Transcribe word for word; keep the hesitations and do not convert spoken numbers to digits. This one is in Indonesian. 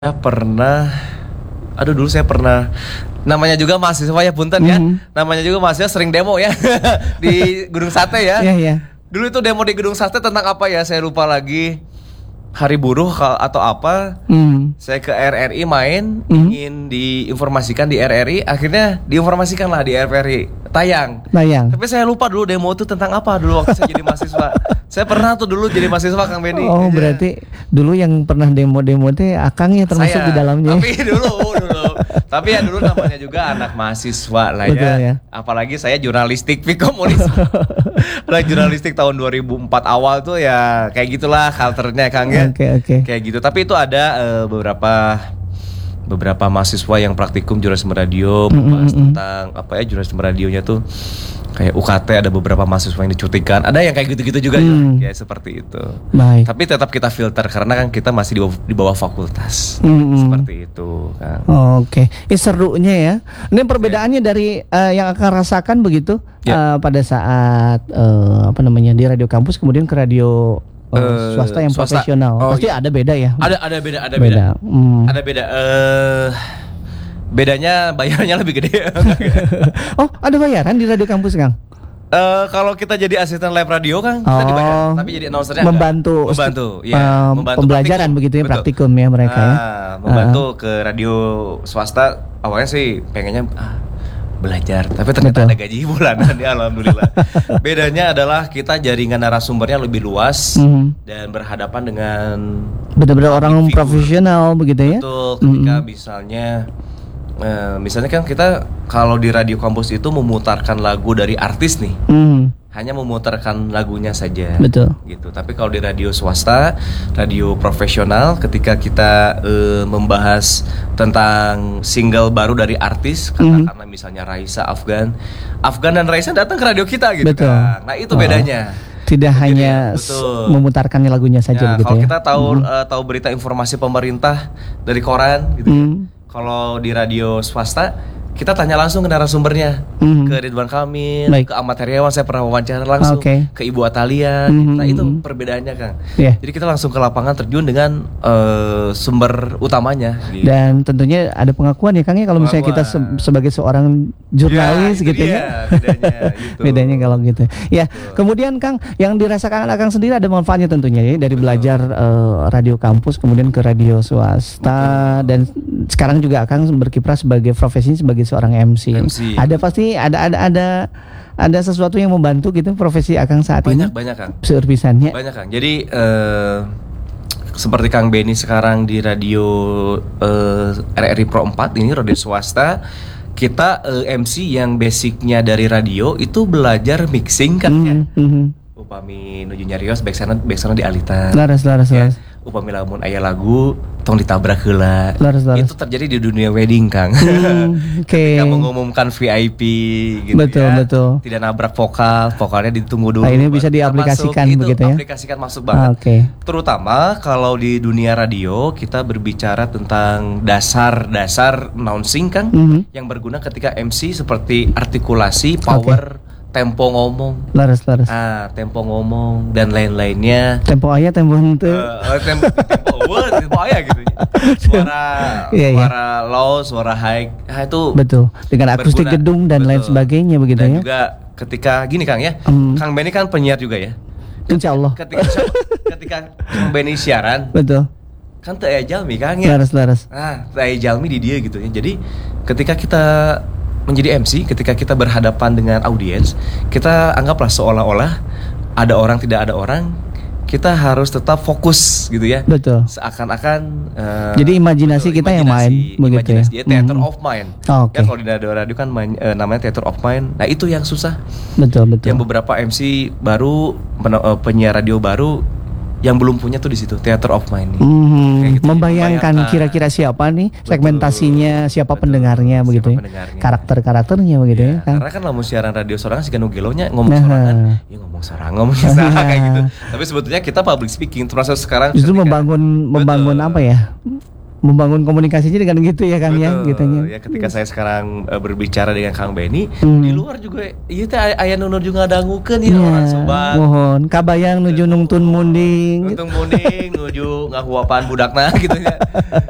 Saya pernah, aduh dulu saya pernah, namanya juga mahasiswa ya punten ya, Mhm. namanya juga mahasiswa sering demo ya di Gedung Sate ya. Iya, iya. Dulu itu demo di Gedung Sate tentang apa ya, saya lupa lagi. Hari buruh kal- atau apa. Hmm. Saya ke R R I main, Mhm. ingin diinformasikan di R R I, akhirnya diinformasikan lah di R R I, tayang. Bayang. Tapi saya lupa dulu demo itu tentang apa dulu waktu saya jadi mahasiswa. Saya pernah tuh dulu jadi mahasiswa Kang Benny. Oh, Iya. berarti dulu yang pernah demo-demo teh Akangnya termasuk Saya, di dalamnya. Tapi dulu, dulu. Tapi ya dulu namanya juga anak mahasiswa lah ya. Betul ya. Apalagi saya jurnalistik F I komunis. Anak jurnalistik tahun dua ribu empat awal tuh ya kayak gitulah culture-nya Kang ya. Oke, oke. Kayak gitu. Tapi itu ada eh, beberapa beberapa mahasiswa yang praktikum jurnalisme radio Mm, membahas mm, mm. tentang apa ya jurnalisme radionya tuh kayak U K T, ada beberapa mahasiswa yang dicutikan, ada yang kayak gitu-gitu juga Hmm. ya seperti itu. Baik. Tapi tetap kita filter karena kan kita masih di bawah, di bawah fakultas. Mm, mm. Seperti itu kan. Oke, ini serunya ya. Ini perbedaannya dari eh, yang akan rasakan begitu Ya. eh, pada saat eh, apa namanya di radio kampus kemudian ke radio eh, Eh, swasta yang swasta. profesional. Oh, Pasti iya. ada beda ya. Ada ada beda, ada beda. beda. Hmm. Ada beda eh bedanya bayarnya lebih gede. Oh, ada bayaran di radio kampus, Kang? Eh kalau kita jadi asisten live radio kan kita Oh, dibayar, tapi jadi announcernya membantu enggak. membantu, eh, ya, membantu pembelajaran praktikum. begitu ya, Betul. praktikum ya mereka ya. Ah, membantu ke radio swasta. Awalnya sih pengennya ah, belajar, tapi ternyata Betul. ada gaji bulanan ya, alhamdulillah. Bedanya adalah kita jaringan narasumbernya lebih luas Mhm. dan berhadapan dengan Benar-benar orang figur. profesional begitu ya. Betul, ketika Mm-mm. misalnya eh, misalnya kan kita kalau di radio kampus itu memutarkan lagu dari artis nih, Hmm, hanya memutarkan lagunya saja. betul. Gitu. Tapi kalau di radio swasta, radio profesional, ketika kita eh, membahas tentang single baru dari artis, katakanlah misalnya Raisa Afgan, Afgan dan Raisa datang ke radio kita gitu Betul. kan. Nah, itu Oh. bedanya. Tidak Jadi, hanya s- betul. memutarkannya lagunya saja Ya, begitu kalau ya. kita tahu Mhm. eh, tahu berita informasi pemerintah dari koran gitu. ya. Hmm. Kalau di radio swasta kita tanya langsung ke narasumbernya, Mhm. ke Ridwan Kamil, Baik. ke Ahmad Heriawan, saya pernah wawancara langsung, Oke. ke Ibu Atalia. Mhm. Nah itu perbedaannya Kang. Ya. Jadi kita langsung ke lapangan terjun dengan eh, sumber utamanya. Gitu. Dan tentunya ada pengakuan ya Kang ya kalau misalnya kita se- Pengakuan. sebagai seorang jurnalis Ya, itu gitu dia ya. bedanya, gitu. Bedanya kalau gitu. Ya, kemudian Kang yang dirasakan Akang sendiri ada manfaatnya tentunya ya dari belajar eh, radio kampus kemudian ke radio swasta dan sekarang juga Akang berkiprah sebagai profesi sebagai seorang M C. M C. Ada pasti ada ada ada ada sesuatu yang membantu gitu profesi Akang saat banyak ini banyak Kang. serpisannya. Banyak Kang. Jadi eh, seperti Kang Benny sekarang di radio eh, R R I Pro empat ini radio swasta, kita eh, M C yang basicnya dari radio itu belajar mixing kan ya. Mhm, mhm. Upami nuju nyarios backsana backsana di alitan. Laras laras Ya, laras. upami lamun aya lagu tong ditabrak heula. Laras, laras. Itu terjadi di dunia wedding Kang. Hmm, oke. Ketika mengumumkan V I P gitu Betul, ya. betul. Tidak nabrak vokal, vokalnya ditunggu dulu. Nah, ini bisa baru diaplikasikan masuk. begitu Itu ya? aplikasikan masuk banget. Ah, oke. Terutama kalau di dunia radio kita berbicara tentang dasar-dasar announcing Kang, Mhm. yang berguna ketika M C seperti artikulasi, power, tempo ngomong, Laras laras. ah tempo ngomong dan lain-lainnya. Tempo ayah tempo henteu. Eh, tempo tempo wah, tempo aya gitu ya. Suara Iya, iya. suara low, suara high, ah, itu Betul. Dengan akustik berguna. gedung dan lain Betul. sebagainya begitu Dan ya. juga ketika gini Kang ya, Hmm. Kang Benny kan penyiar juga ya. Insya Allah. Ketika ketika Kang Benny siaran, Betul. kan teu aya jalmi Kang ya. Laras laras. Nah, teu aya jalmi di dia gitu ya. Jadi ketika kita menjadi M C, ketika kita berhadapan dengan audiens, kita anggaplah seolah-olah ada orang tidak ada orang, kita harus tetap fokus gitu ya. Betul. Seakan-akan eh, Jadi imajinasi kita yang main, begitu ya? imajinasi, theater Mhm. of mind. Oh, oke. Ya kalau di radio radio kan main, eh, namanya theater of mind. Nah, itu yang susah. Betul betul. Yang beberapa M C baru men- eh, penyiar radio baru yang belum punya tuh di situ, theater of mind. nih. Mhm. Kayak gitu, Membayangkan membayangkan. kira-kira siapa nih Betul. segmentasinya, siapa Betul. pendengarnya Siapa begitu ya. pendengarnya. Karakter-karakternya begitu ya. Ya, Kang. karena kan lamun siaran radio sorangan sih gelonya ngomong Nah. sorangan, ya ngomong sorangan, ngomong sorangan kayak gitu. Tapi sebetulnya kita public speaking termasuk sekarang Justru ketika- membangun membangun Betul. apa ya? Membangun komunikasinya dengan gitu ya Kang ya, Betul. gitunya. Ya ketika saya sekarang eh, berbicara dengan Kang Benny, Hmm. di luar juga ieu teh aya aya nu nuju ngadangukeun ya Iya, orang sobat. mohon kabayang nuju nungtun munding. Untung munding nuju ngahuapan budakna gitu ya.